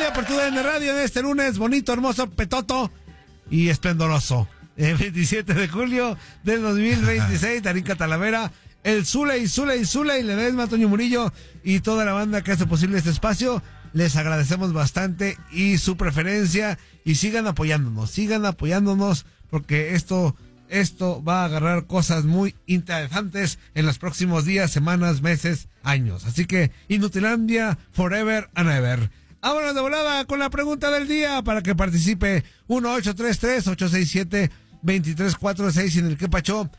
día por tu DN Radio en este lunes bonito, hermoso, petoto y esplendoroso. El 27 de julio del 2026, Darinka Talavera, el Zule y Ledesma, Toño Murillo y toda la banda que hace posible este espacio. Les agradecemos bastante y su preferencia y sigan apoyándonos porque esto va a agarrar cosas muy interesantes en los próximos días, semanas, meses, años. Así que Inutilandia forever and ever. Vámonos de volada con la pregunta del día para que participe. 1-833-867-2346 y en el que pachó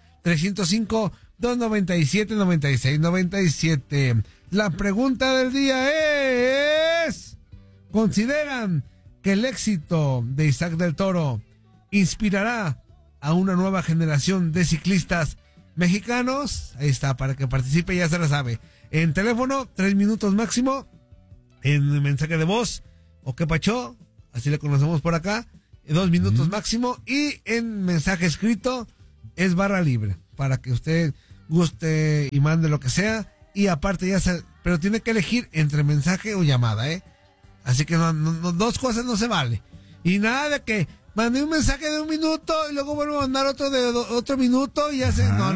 305-297-9697. La pregunta del día es: ¿consideran que el éxito de Isaac del Toro inspirará a una nueva generación de ciclistas mexicanos? Ahí está, para que participe, ya se la sabe. En teléfono, 3 minutos máximo. En mensaje de voz, o que pachó, así le conocemos por acá, 2 minutos máximo. Y en mensaje escrito es barra libre, para que usted guste y mande lo que sea. Y aparte pero tiene que elegir entre mensaje o llamada, Así que no, dos cosas no se vale. Y nada de que mandé un mensaje de 1 minuto y luego vuelvo a mandar otro de otro minuto y ya se... No.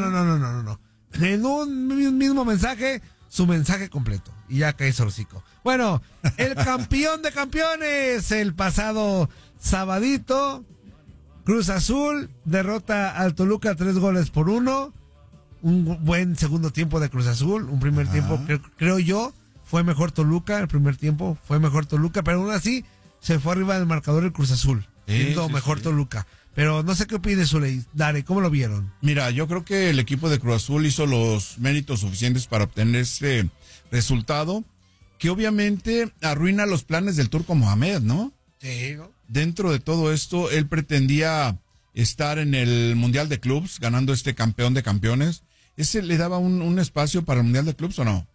En un mismo mensaje, su mensaje completo. Y ya cae sorcico. Bueno, el campeón de campeones, el pasado sabadito, Cruz Azul derrota al Toluca 3-1. Un buen segundo tiempo de Cruz Azul. Un primer tiempo, creo yo, fue mejor Toluca. El primer tiempo fue mejor Toluca, pero aún así se fue arriba del marcador el Cruz Azul. Siendo mejor Toluca. Pero no sé qué opines, Zuley. Dare, ¿cómo lo vieron? Mira, yo creo que el equipo de Cruz Azul hizo los méritos suficientes para obtener este resultado, que obviamente arruina los planes del Turco Mohamed, ¿no? Sí, ¿no? Dentro de todo esto, él pretendía estar en el Mundial de Clubs, ganando este campeón de campeones. ¿Ese le daba un espacio para el Mundial de Clubs o no?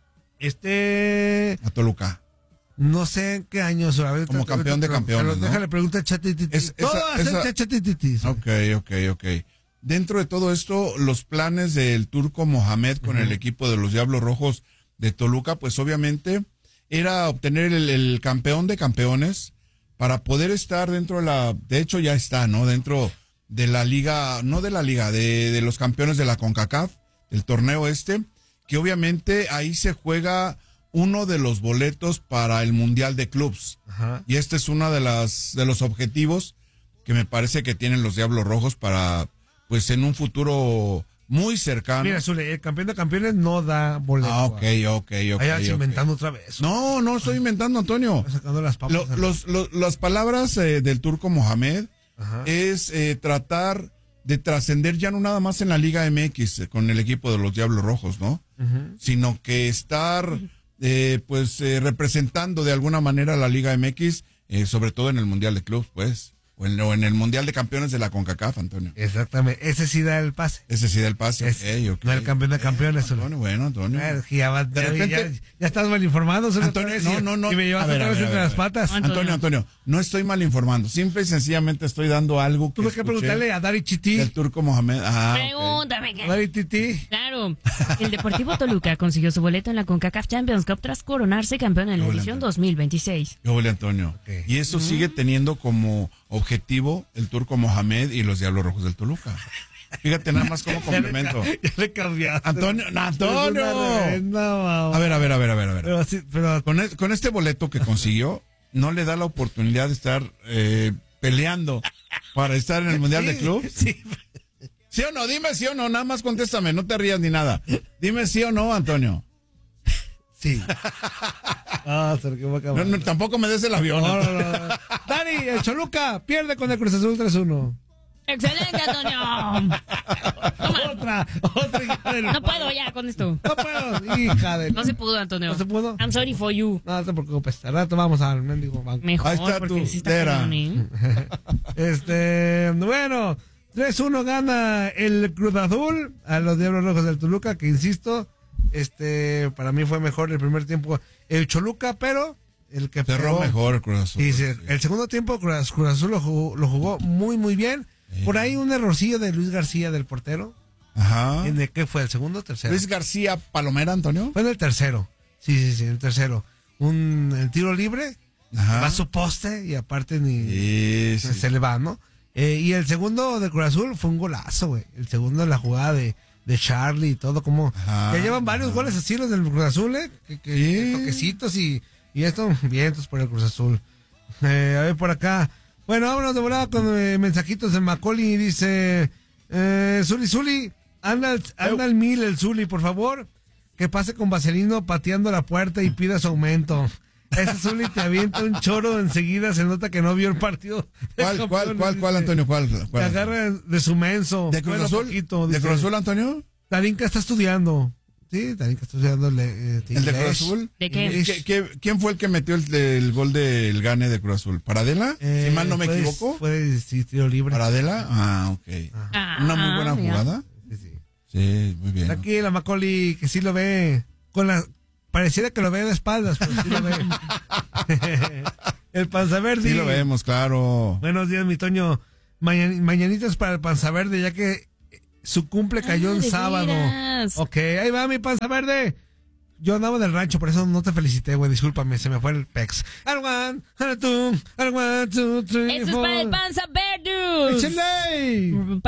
A Toluca. No sé en qué año. Como campeón de campeones, ¿no? Déjale preguntar a Chatititi. Todo hace Chatititi. Ok. Dentro de todo esto, los planes del Turco Mohamed con el equipo de los Diablos Rojos de Toluca, pues obviamente era obtener el campeón de campeones para poder estar dentro de hecho ya está, ¿no? Dentro de la liga, no de la liga, de los campeones de la CONCACAF, el torneo que obviamente ahí se juega uno de los boletos para el Mundial de Clubs. Y este es uno de los objetivos que me parece que tienen los Diablos Rojos para, pues en un futuro muy cercano. Mira, Zule, el campeón de campeones no da boleto. Ok. Ahí inventando otra vez. No estoy inventando, Antonio. Sacando las papas. Las palabras del Turco Mohamed es tratar de trascender ya no nada más en la Liga MX con el equipo de los Diablos Rojos, ¿no? Sino que estar representando de alguna manera a la Liga MX, sobre todo en el Mundial de Clubs, pues. O en el Mundial de Campeones de la CONCACAF, Antonio. Exactamente, ese sí da el pase. Okay. No el campeón de campeones. Antonio. Ya estás mal informado. Antonio, no. Y me llevas otra vez entre las patas. Antonio, no estoy mal informando. Simple y sencillamente estoy dando algo que tuve que preguntarle a Dari Chiti. El Turco Mohamed. Pregúntame. Okay. Dari Chiti. Claro. El Deportivo Toluca consiguió su boleto en la CONCACAF Champions Cup tras coronarse campeón en la edición 2026. Antonio. Okay. Y eso sigue teniendo como objetivo el Turco Mohamed y los Diablos Rojos del Toluca. Fíjate nada más como complemento. Ya le cambiaste. Antonio. No, a ver. Pero con este boleto que consiguió, no le da la oportunidad de estar peleando para estar en el Mundial de Club. Sí. ¿Sí o no? Dime sí o no, nada más contéstame, no te rías ni nada. Dime sí o no, Antonio. Sí. No, tampoco me des el avión. No. Dani, el Toluca pierde con el Cruz Azul 3-1. ¡Excelente, Antonio! Otra. No puedo ya con esto. No puedo, hija de... No se pudo, Antonio. ¿No se pudo? I'm sorry for you. No te preocupes, al rato vamos al mendigo banco. Mejor, ahí está porque sí está cañón, bueno, 3-1 gana el Cruz Azul a los Diablos Rojos del Toluca, que insisto, para mí fue mejor el primer tiempo el Toluca, pero el que cerró mejor el Cruz Azul. Sí, el segundo tiempo Cruz Azul lo jugó muy muy bien. Por ahí un errorcillo de Luis García, del portero. ¿En el qué fue? ¿El segundo o tercero? Luis García Palomera, Antonio. Fue en el tercero. Sí, en el tercero. El tiro libre Ajá. Va a su poste y aparte ni Sí. se le va, ¿no? Y el segundo de Cruz Azul fue un golazo, güey. El segundo de la jugada de Charlie y todo, como Ajá, ya llevan varios goles así los del Cruz Azul, que toquecitos y esto, vientos por el Cruz Azul. A ver por acá. Bueno, vámonos de volada con mensajitos de Macaulay. Dice, Zuli, anda al 1000 el Zuli, por favor, que pase con Vaselino pateando la puerta y pida su aumento. Ese Zuli te avienta un choro enseguida, se nota que no vio el partido. ¿Cuál, Antonio? ¿Cuál? Te agarra de su menso. ¿De Cruz Azul? ¿De Cruz Azul, Antonio? Tarinka está estudiando. Sí, Tarinka está estudiando ¿El de Cruz Azul? ¿De qué? ¿Quién fue el que metió el gol del gane de Cruz Azul? ¿Paradela? Si mal no me equivoco. Fue tiro libre. ¿Paradela? Ah, ok. Una muy buena jugada. Sí, muy bien. Aquí la Macaulay, que sí lo ve. Pareciera que lo ve de espaldas, pero sí lo ve. El Panza Verde. Sí lo vemos, claro. Buenos días, mi Toño. Mañanitas para el Panza Verde, ya que su cumple cayó en sábado. Veras. Ok, ahí va mi Panza Verde. Yo andaba del rancho, por eso no te felicité, güey. Discúlpame, se me fue el pex. Al one, al two, three, Eso es four. para el Panza Verde. ¡Échale!